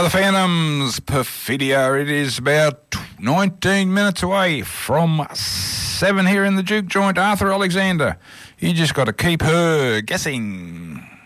the Phantoms, Perfidia. It is about 19 minutes away from 7 here in the Duke Joint. Arthur Alexander, you just got to keep her guessing.